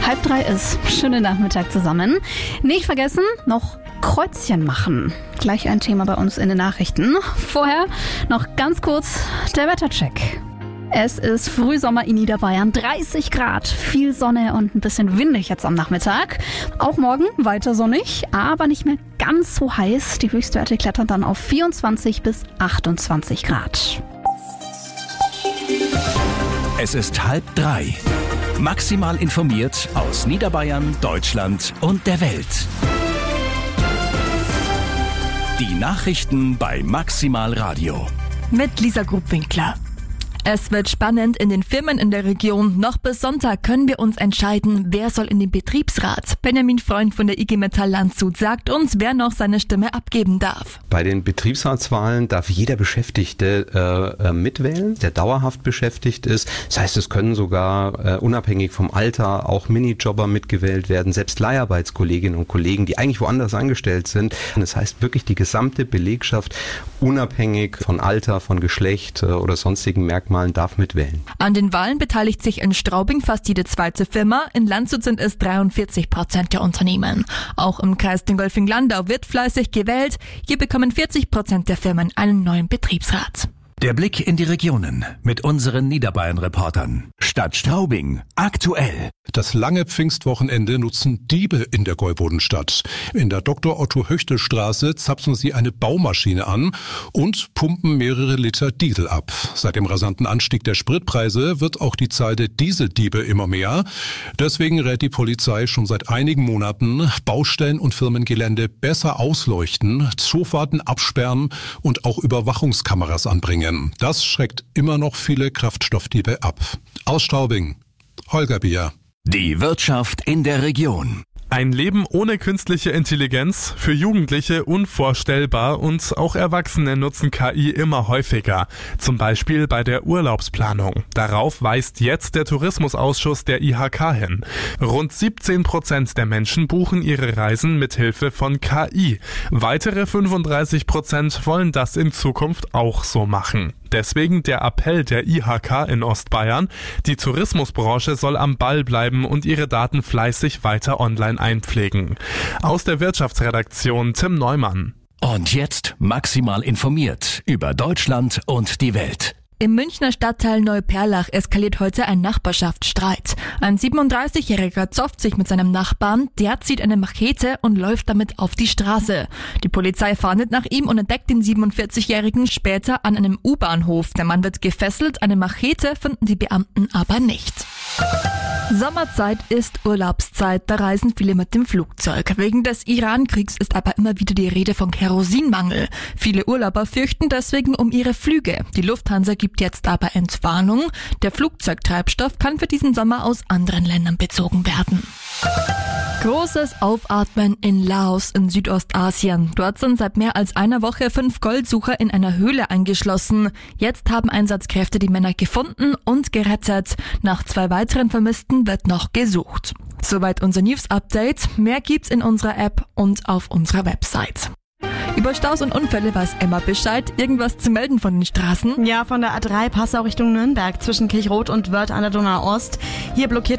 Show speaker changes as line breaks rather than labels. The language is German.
2:30 ist. Schönen Nachmittag zusammen. Nicht vergessen, noch Kreuzchen machen. Gleich ein Thema bei uns in den Nachrichten. Vorher noch ganz kurz der Wettercheck. Es ist Frühsommer in Niederbayern, 30 Grad, viel Sonne und ein bisschen windig jetzt am Nachmittag. Auch morgen weiter sonnig, aber nicht mehr ganz so heiß. Die Höchstwerte klettern dann auf 24 bis 28 Grad.
Es ist 2:30. Maximal informiert aus Niederbayern, Deutschland und der Welt. Die Nachrichten bei Maximal Radio.
Mit Lisa Grubwinkler. Es wird spannend in den Firmen in der Region. Noch bis Sonntag können wir uns entscheiden, wer soll in den Betriebsrat. Benjamin Freund von der IG Metall Landshut sagt uns, wer noch seine Stimme abgeben darf.
Bei den Betriebsratswahlen darf jeder Beschäftigte mitwählen, der dauerhaft beschäftigt ist. Das heißt, es können sogar unabhängig vom Alter auch Minijobber mitgewählt werden, selbst Leiharbeitskolleginnen und Kollegen, die eigentlich woanders angestellt sind. Das heißt wirklich die gesamte Belegschaft, unabhängig von Alter, von Geschlecht oder sonstigen Merkmalen, darf mitwählen.
An den Wahlen beteiligt sich in Straubing fast jede zweite Firma. In Landshut sind es 43% der Unternehmen. Auch im Kreis Dingolfing-Landau wird fleißig gewählt. Hier bekommen 40% der Firmen einen neuen Betriebsrat.
Der Blick in die Regionen mit unseren Niederbayern-Reportern. Stadt Straubing, aktuell.
Das lange Pfingstwochenende nutzen Diebe in der Gäubodenstadt. In der Dr.-Otto-Höchte-Straße zapfen sie eine Baumaschine an und pumpen mehrere Liter Diesel ab. Seit dem rasanten Anstieg der Spritpreise wird auch die Zahl der Dieseldiebe immer mehr. Deswegen rät die Polizei schon seit einigen Monaten, Baustellen und Firmengelände besser ausleuchten, Zufahrten absperren und auch Überwachungskameras anbringen. Das schreckt immer noch viele Kraftstoffdiebe ab. Aus Straubing, Holger Bier.
Die Wirtschaft in der Region.
Ein Leben ohne künstliche Intelligenz, für Jugendliche unvorstellbar und auch Erwachsene nutzen KI immer häufiger. Zum Beispiel bei der Urlaubsplanung. Darauf weist jetzt der Tourismusausschuss der IHK hin. Rund 17% der Menschen buchen ihre Reisen mit Hilfe von KI. Weitere 35% wollen das in Zukunft auch so machen. Deswegen der Appell der IHK in Ostbayern, die Tourismusbranche soll am Ball bleiben und ihre Daten fleißig weiter online einpflegen. Aus der Wirtschaftsredaktion Tim Neumann.
Und jetzt maximal informiert über Deutschland und die Welt.
Im Münchner Stadtteil Neuperlach eskaliert heute ein Nachbarschaftsstreit. Ein 37-Jähriger zofft sich mit seinem Nachbarn, der zieht eine Machete und läuft damit auf die Straße. Die Polizei fahndet nach ihm und entdeckt den 47-Jährigen später an einem U-Bahnhof. Der Mann wird gefesselt, eine Machete finden die Beamten aber nicht. Sommerzeit ist Urlaubszeit, da reisen viele mit dem Flugzeug. Wegen des Iran-Kriegs ist aber immer wieder die Rede von Kerosinmangel. Viele Urlauber fürchten deswegen um ihre Flüge. Die Lufthansa gibt jetzt aber Entwarnung. Der Flugzeugtreibstoff kann für diesen Sommer aus anderen Ländern bezogen werden. Großes Aufatmen in Laos in Südostasien. Dort sind seit mehr als einer Woche 5 Goldsucher in einer Höhle eingeschlossen. Jetzt haben Einsatzkräfte die Männer gefunden und gerettet. Nach 2 weiteren Vermissten wird noch gesucht. Soweit unser News-Update. Mehr gibt's in unserer App und auf unserer Website. Über Staus und Unfälle weiß Emma Bescheid. Irgendwas zu melden von den Straßen?
Ja, von der A3 Passau Richtung Nürnberg zwischen Kirchroth und Wörth an der Donau Ost. Hier blockiert